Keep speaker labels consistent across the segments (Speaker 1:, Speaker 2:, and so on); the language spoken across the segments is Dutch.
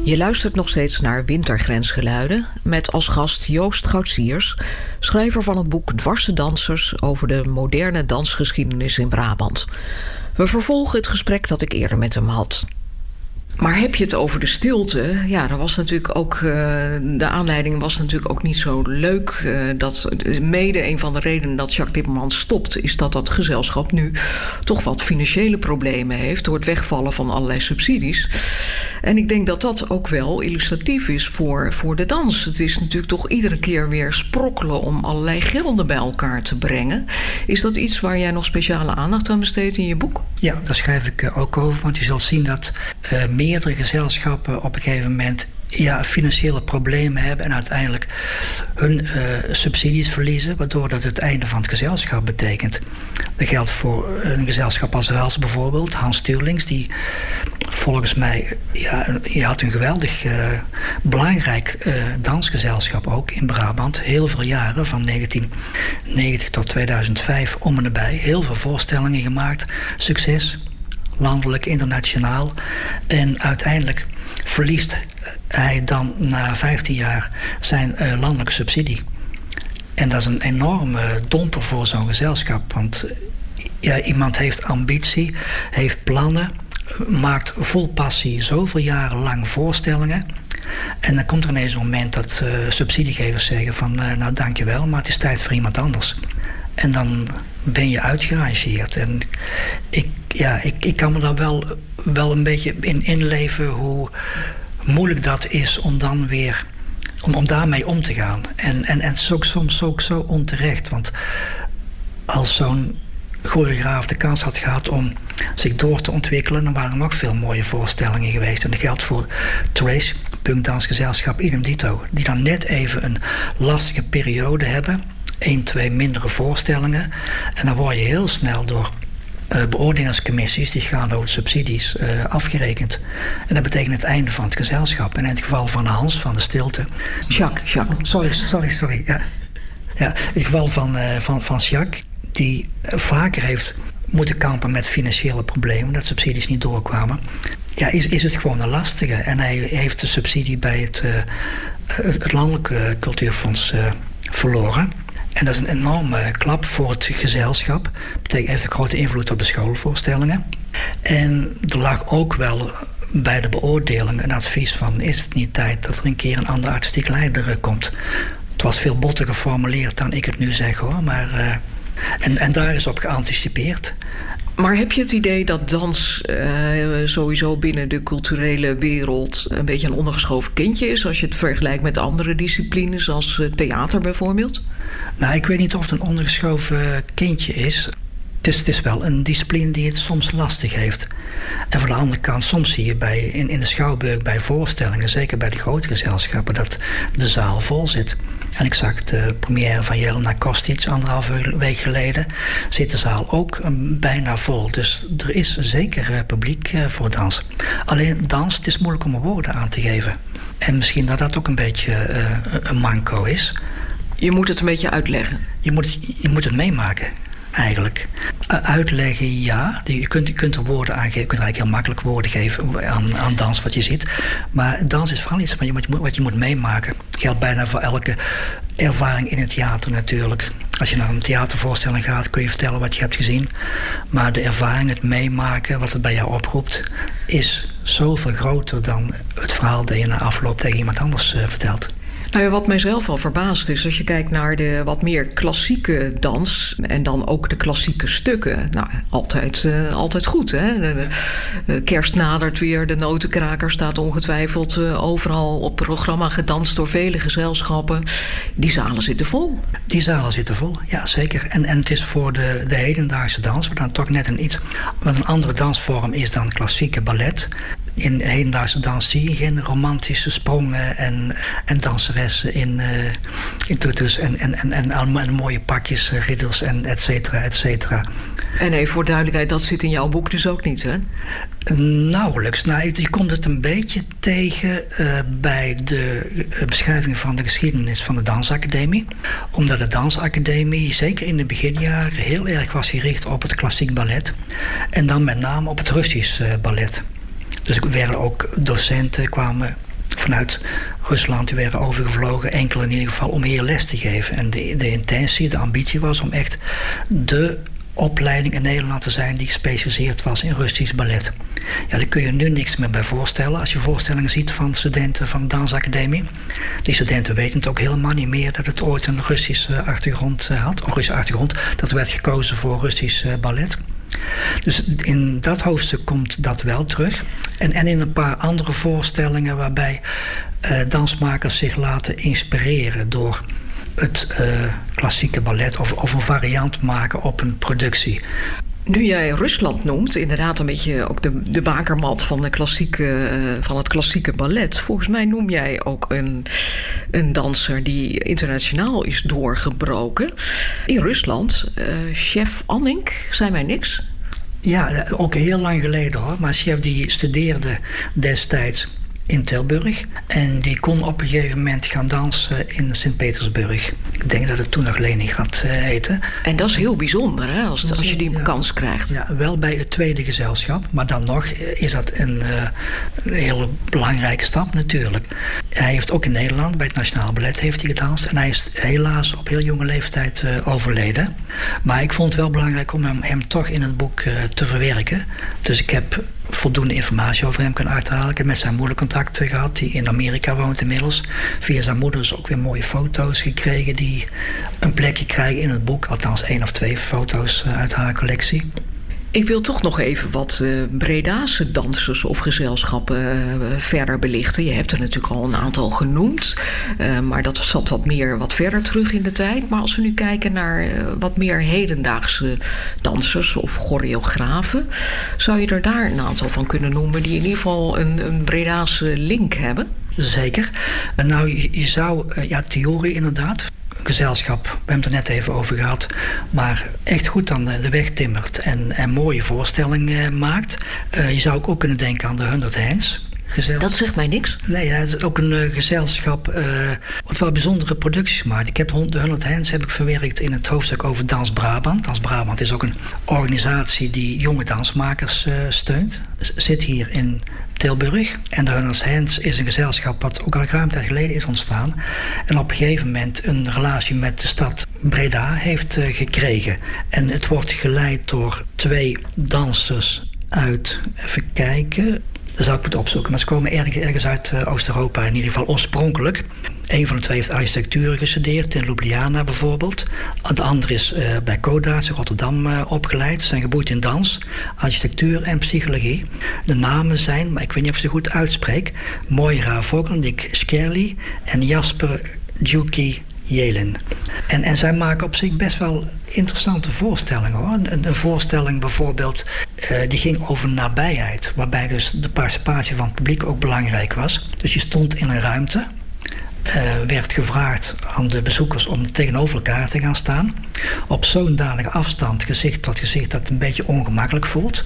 Speaker 1: Je luistert nog steeds naar Wintergrensgeluiden met als gast Joost Goutsiers, schrijver van het boek Dwarse Dansers over de moderne dansgeschiedenis in Brabant. We vervolgen het gesprek dat ik eerder met hem had. Maar heb je het over de stilte? Ja, dat was natuurlijk ook, de aanleiding was natuurlijk ook niet zo leuk. Dat mede een van de redenen dat Jacques Timmermans stopt, is dat gezelschap nu toch wat financiële problemen heeft door het wegvallen van allerlei subsidies. En ik denk dat dat ook wel illustratief is voor de dans. Het is natuurlijk toch iedere keer weer sprokkelen om allerlei gelden bij elkaar te brengen. Is dat iets waar jij nog speciale aandacht aan besteedt in je boek?
Speaker 2: Ja, daar schrijf ik ook over. Want je zult zien dat meerdere gezelschappen op een gegeven moment financiële problemen hebben en uiteindelijk hun subsidies verliezen, waardoor dat het einde van het gezelschap betekent. Dat geldt voor een gezelschap als Rals bijvoorbeeld. Hans Stuurlings, die volgens mij, je had een geweldig belangrijk dansgezelschap ook in Brabant. Heel veel jaren, van 1990 tot 2005 om en nabij. Heel veel voorstellingen gemaakt. Succes. Landelijk, internationaal. En uiteindelijk verliest hij dan na 15 jaar zijn landelijke subsidie. En dat is een enorme domper voor zo'n gezelschap. Want iemand heeft ambitie, heeft plannen, maakt vol passie zoveel jaren lang voorstellingen. En dan komt er ineens een moment dat subsidiegevers zeggen van nou dankjewel, maar het is tijd voor iemand anders. En dan ben je uitgerangeerd. En ik kan me daar wel een beetje in inleven hoe moeilijk dat is om dan weer om daarmee om te gaan. En het is ook soms ook zo onterecht. Want als zo'n choreograaf de kans had gehad om zich door te ontwikkelen, dan waren er nog veel mooie voorstellingen geweest. En dat geldt voor Trace, punkdansgezelschap, idem dito. Die dan net even een lastige periode hebben. 1, 2 mindere voorstellingen. En dan word je heel snel door beoordelingscommissies, die gaan over subsidies, afgerekend. En dat betekent het einde van het gezelschap. En in het geval van Hans, van de stilte...
Speaker 1: Jacques.
Speaker 2: Sorry. Ja, in het geval van Jacques, die vaker heeft moeten kampen met financiële problemen, dat subsidies niet doorkwamen. Ja, is het gewoon een lastige. En hij heeft de subsidie bij het Landelijke Cultuurfonds verloren. En dat is een enorme klap voor het gezelschap. Betekent heeft een grote invloed op de schoolvoorstellingen. En er lag ook wel bij de beoordeling een advies van, is het niet tijd dat er een keer een ander artistiek leider komt? Het was veel botter geformuleerd dan ik het nu zeg hoor, maar en daar is op geanticipeerd.
Speaker 1: Maar heb je het idee dat dans sowieso binnen de culturele wereld een beetje een ondergeschoven kindje is, als je het vergelijkt met andere disciplines, zoals theater bijvoorbeeld?
Speaker 2: Nou, ik weet niet of het een ondergeschoven kindje is. Het is wel een discipline die het soms lastig heeft. En van de andere kant, soms zie je in de Schouwburg bij voorstellingen, zeker bij de grote gezelschappen, dat de zaal vol zit. En ik zag de première van Jelena Kostic 1,5 week geleden, zit de zaal ook bijna vol. Dus er is zeker publiek voor dans. Alleen dans, het is moeilijk om er woorden aan te geven. En misschien dat ook een beetje een manco is.
Speaker 1: Je moet het een beetje uitleggen.
Speaker 2: Je moet het meemaken. Eigenlijk. Uitleggen, ja. Je kunt er woorden aan geven. Je kunt eigenlijk heel makkelijk woorden geven aan dans wat je ziet. Maar dans is vooral iets wat je moet meemaken. Dat geldt bijna voor elke ervaring in het theater natuurlijk. Als je naar een theatervoorstelling gaat, kun je vertellen wat je hebt gezien. Maar de ervaring, het meemaken, wat het bij jou oproept, is zoveel groter dan het verhaal dat je na afloop tegen iemand anders vertelt.
Speaker 1: Nou ja, wat mijzelf wel verbaast is, als je kijkt naar de wat meer klassieke dans en dan ook de klassieke stukken. Nou, altijd goed, hè? De kerst nadert weer, de Notenkraker staat ongetwijfeld overal op programma gedanst door vele gezelschappen. Die zalen zitten vol.
Speaker 2: Die zalen zitten vol, ja zeker. En het is voor de hedendaagse dans, wat dan toch net wat een andere dansvorm is dan klassieke ballet. In hedendaagse dans zie je geen romantische sprongen en danseressen in tutus en mooie pakjes, riddels en et cetera, et cetera.
Speaker 1: En even voor duidelijkheid, dat zit in jouw boek dus ook niet, hè?
Speaker 2: Nauwelijks. Nou, je komt het een beetje tegen bij de beschrijving van de geschiedenis van de Dansacademie. Omdat de Dansacademie, zeker in de beginjaren, heel erg was gericht op het klassiek ballet. En dan met name op het Russisch ballet. Dus er werden ook docenten, kwamen vanuit Rusland die werden overgevlogen, enkele in ieder geval, om hier les te geven. En de intentie, de ambitie was om echt de opleiding in Nederland te zijn die gespecialiseerd was in Russisch ballet. Ja, daar kun je nu niks meer bij voorstellen. Als je voorstellingen ziet van studenten van de dansacademie. Die studenten weten het ook helemaal niet meer dat het ooit een Russische achtergrond had. Een Russische achtergrond, dat werd gekozen voor Russisch ballet. Dus in dat hoofdstuk komt dat wel terug. En in een paar andere voorstellingen waarbij dansmakers zich laten inspireren door het klassieke ballet of een variant maken op een productie.
Speaker 1: Nu jij Rusland noemt, inderdaad een beetje ook de bakermat van het klassieke ballet. Volgens mij noem jij ook een danser die internationaal is doorgebroken. In Rusland, chef Annink, zei mij niks.
Speaker 2: Ja, ook heel lang geleden hoor. Maar chef die studeerde destijds in Tilburg. En die kon op een gegeven moment gaan dansen in Sint-Petersburg. Ik denk dat het toen nog Leningrad heette.
Speaker 1: En dat is heel bijzonder, hè, als je die kans krijgt.
Speaker 2: Ja, wel bij het tweede gezelschap. Maar dan nog is dat een hele belangrijke stap natuurlijk. Hij heeft ook in Nederland, bij het Nationaal Ballet, heeft hij gedanst. En hij is helaas op heel jonge leeftijd overleden. Maar ik vond het wel belangrijk om hem toch in het boek te verwerken. Dus ik heb voldoende informatie over hem kunnen achterhalen. Ik heb met zijn moeder contact gehad, die in Amerika woont inmiddels. Via zijn moeder is ook weer mooie foto's gekregen die een plekje krijgen in het boek. Althans 1 of 2 foto's uit haar collectie.
Speaker 1: Ik wil toch nog even wat Bredaanse dansers of gezelschappen verder belichten. Je hebt er natuurlijk al een aantal genoemd. Maar dat zat wat verder terug in de tijd. Maar als we nu kijken naar wat meer hedendaagse dansers of choreografen, zou je er daar een aantal van kunnen noemen die in ieder geval een Bredaanse link hebben?
Speaker 2: Zeker. Nou, je zou, Theorie inderdaad. Gezelschap, we hebben het er net even over gehad, maar echt goed aan de weg timmert en mooie voorstellingen maakt. Je zou ook kunnen denken aan de 100 Hands.
Speaker 1: Dat zegt mij niks.
Speaker 2: Nee, het is ook een gezelschap wat wel bijzondere producties maakt. Ik heb de 100 Hands heb ik verwerkt in het hoofdstuk over Dans Brabant. Dans Brabant is ook een organisatie die jonge dansmakers steunt. Zit hier in Tilburg. En de 100 Hands is een gezelschap wat ook al ruim tijd geleden is ontstaan. En op een gegeven moment een relatie met de stad Breda heeft gekregen. En het wordt geleid door 2 dansers uit, even kijken, dat zou ik moeten opzoeken. Maar ze komen ergens uit Oost-Europa, in ieder geval oorspronkelijk. Een van de 2 heeft architectuur gestudeerd, in Ljubljana bijvoorbeeld. De andere is bij Coda's in Rotterdam opgeleid. Ze zijn geboeid in dans, architectuur en psychologie. De namen zijn, maar ik weet niet of ik ze goed uitspreek, Moira Vogelnik Skerli en Jasper Djuki Jelin. En zij maken op zich best wel interessante voorstellingen hoor. Een voorstelling bijvoorbeeld, die ging over nabijheid, waarbij dus de participatie van het publiek ook belangrijk was. Dus je stond in een ruimte, werd gevraagd aan de bezoekers om tegenover elkaar te gaan staan. Op zo'n dadige afstand, gezicht tot gezicht, dat het een beetje ongemakkelijk voelt.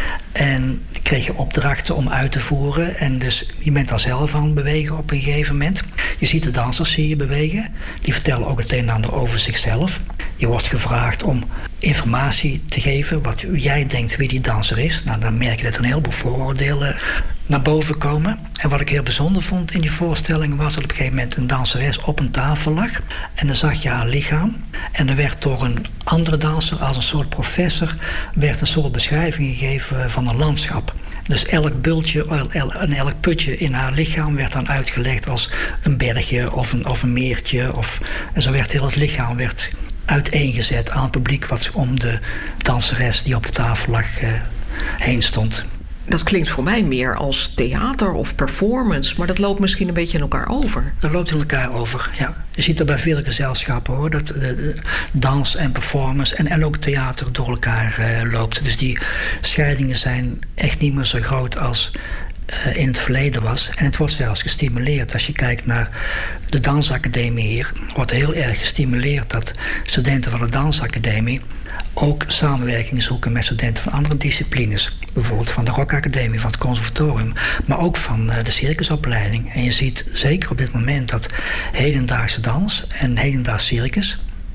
Speaker 2: En kreeg je opdrachten om uit te voeren. En dus je bent dan zelf aan het bewegen op een gegeven moment. Je ziet de dansers bewegen. Die vertellen ook het een en ander over zichzelf. Je wordt gevraagd om informatie te geven wat jij denkt wie die danser is. Nou, dan merk je dat er een heleboel vooroordelen naar boven komen. En wat ik heel bijzonder vond in die voorstelling was dat op een gegeven moment een danseres op een tafel lag. En dan zag je haar lichaam. En er werd door een andere danser, als een soort professor, werd een soort beschrijving gegeven van een landschap. Dus elk bultje en elk putje in haar lichaam werd dan uitgelegd als een bergje of een meertje. En zo werd heel het lichaam uiteengezet aan het publiek wat om de danseres die op de tafel lag heen stond.
Speaker 1: Dat klinkt voor mij meer als theater of performance, maar dat loopt misschien een beetje in elkaar over.
Speaker 2: Dat loopt in elkaar over, ja. Je ziet dat bij veel gezelschappen hoor, dat de dans en performance en ook theater door elkaar loopt. Dus die scheidingen zijn echt niet meer zo groot als in het verleden was. En het wordt zelfs gestimuleerd. Als je kijkt naar de dansacademie hier, wordt heel erg gestimuleerd dat studenten van de dansacademie ook samenwerking zoeken met studenten van andere disciplines. Bijvoorbeeld van de rockacademie, van het conservatorium, maar ook van de circusopleiding. En je ziet zeker op dit moment dat hedendaagse dans en hedendaags circus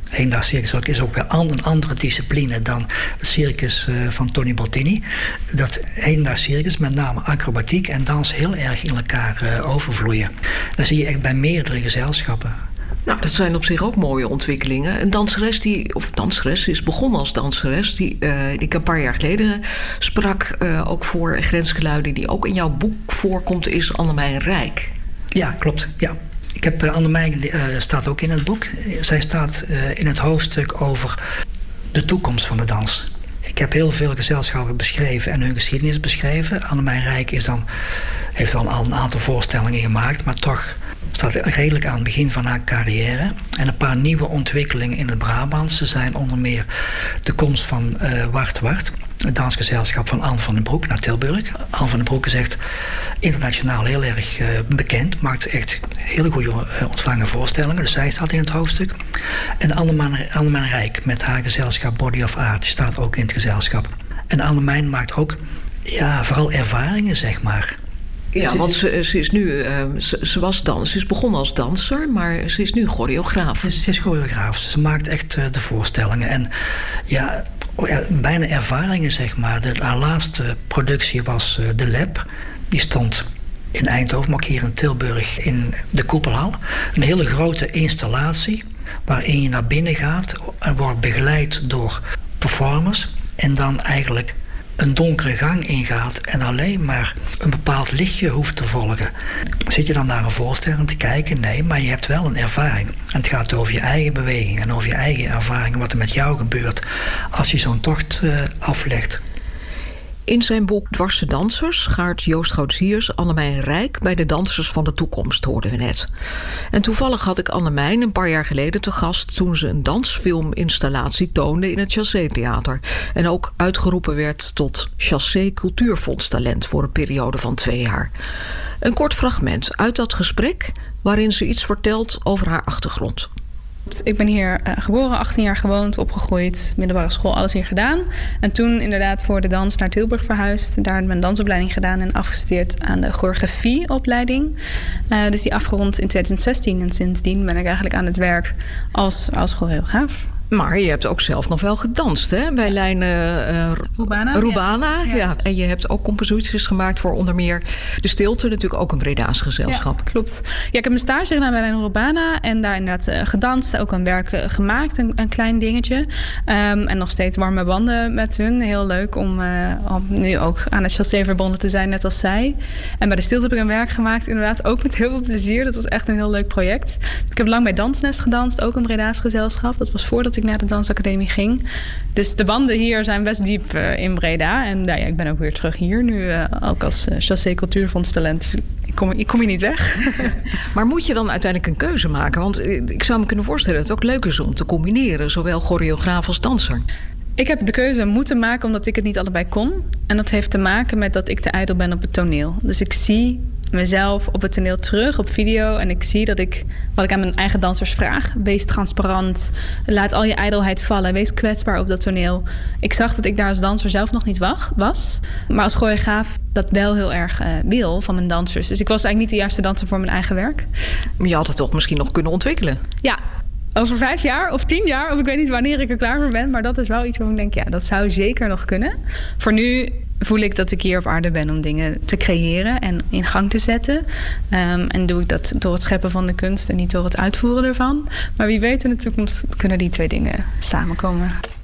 Speaker 2: Eendagscircus is ook weer een andere discipline dan het circus van Tony Bottini. Dat eendagscircus, met name acrobatiek en dans, heel erg in elkaar overvloeien. Dat zie je echt bij meerdere gezelschappen.
Speaker 1: Nou, dat zijn op zich ook mooie ontwikkelingen. Een danseres is begonnen als danseres, die ik een paar jaar geleden sprak, ook voor Grensgeluiden, die ook in jouw boek voorkomt, is Annemijn Rijk.
Speaker 2: Ja, klopt. Ja. Ik heb Annemijn staat ook in het boek. Zij staat in het hoofdstuk over de toekomst van de dans. Ik heb heel veel gezelschappen beschreven en hun geschiedenis beschreven. Annemijn Rijk heeft wel al een aantal voorstellingen gemaakt, maar toch staat redelijk aan het begin van haar carrière. En een paar nieuwe ontwikkelingen in het Brabantse zijn onder meer de komst van Wart Wart, het dansgezelschap van Anne van den Broek, naar Tilburg. Anne van den Broek is echt internationaal heel erg bekend, maakt echt hele goede ontvangen voorstellingen, dus zij staat in het hoofdstuk. En Annemijn Rijk met haar gezelschap Body of Art, die staat ook in het gezelschap. En Annemijn maakt ook vooral ervaringen, zeg maar.
Speaker 1: Ja, want ze is nu, ze is begonnen als danser, maar ze is nu choreograaf.
Speaker 2: Ze is choreograaf, ze maakt echt de voorstellingen. En bijna ervaringen, zeg maar. Haar laatste productie was De Lab. Die stond in Eindhoven, maar ook hier in Tilburg in de Koepelhal. Een hele grote installatie waarin je naar binnen gaat en wordt begeleid door performers. En dan eigenlijk een donkere gang ingaat en alleen maar een bepaald lichtje hoeft te volgen. Zit je dan naar een voorstelling te kijken? Nee, maar je hebt wel een ervaring. En het gaat over je eigen beweging en over je eigen ervaring, wat er met jou gebeurt als je zo'n tocht aflegt.
Speaker 1: In zijn boek Dwarse Dansers schaart Joost Goudziers Annemijn Rijk bij de dansers van de toekomst, hoorden we net. En toevallig had ik Annemijn een paar jaar geleden te gast toen ze een dansfilminstallatie toonde in het Chassé Theater. En ook uitgeroepen werd tot Chassé Cultuurfondstalent voor een periode van 2 jaar. Een kort fragment uit dat gesprek waarin ze iets vertelt over haar achtergrond.
Speaker 3: Ik ben hier geboren, 18 jaar gewoond, opgegroeid, middelbare school, alles hier gedaan. En toen inderdaad voor de dans naar Tilburg verhuisd. Daar mijn dansopleiding gedaan en afgestudeerd aan de choreografieopleiding. Dus die afgerond in 2016. En sindsdien ben ik eigenlijk aan het werk als choreograaf.
Speaker 1: Maar je hebt ook zelf nog wel gedanst, hè? Bij Lijn Rubana. Ja. En je hebt ook composities gemaakt voor onder meer De Stilte, natuurlijk ook een Breda's gezelschap.
Speaker 3: Ja, klopt. Ja, ik heb mijn stage gedaan bij Lijn Rubana en daar inderdaad gedanst. Ook een werk gemaakt, een klein dingetje. En nog steeds warme banden met hun. Heel leuk om nu ook aan het Chassé verbonden te zijn, net als zij. En bij De Stilte heb ik een werk gemaakt, inderdaad ook met heel veel plezier. Dat was echt een heel leuk project. Ik heb lang bij Dansnest gedanst, ook een Breda's gezelschap. Dat was voordat ik naar de dansacademie ging. Dus de banden hier zijn best diep in Breda. En ik ben ook weer terug hier nu, ook als Chassé Cultuurfondstalent. Dus ik kom hier niet weg.
Speaker 1: Maar moet je dan uiteindelijk een keuze maken? Want ik zou me kunnen voorstellen dat het ook leuk is om te combineren, zowel choreograaf als danser.
Speaker 3: Ik heb de keuze moeten maken omdat ik het niet allebei kon. En dat heeft te maken met dat ik te ijdel ben op het toneel. Dus ik zie mezelf op het toneel terug, op video. En ik zie wat ik aan mijn eigen dansers vraag. Wees transparant. Laat al je ijdelheid vallen. Wees kwetsbaar op dat toneel. Ik zag dat ik daar als danser zelf nog niet was. Maar als choreograaf dat wel heel erg wil van mijn dansers. Dus ik was eigenlijk niet de juiste danser voor mijn eigen werk.
Speaker 1: Maar je had het toch misschien nog kunnen ontwikkelen?
Speaker 3: Ja. Over 5 jaar of 10 jaar, of ik weet niet wanneer ik er klaar voor ben. Maar dat is wel iets waar ik denk, dat zou zeker nog kunnen. Voor nu voel ik dat ik hier op aarde ben om dingen te creëren en in gang te zetten. En doe ik dat door het scheppen van de kunst en niet door het uitvoeren ervan. Maar wie weet in de toekomst kunnen die 2 dingen samenkomen.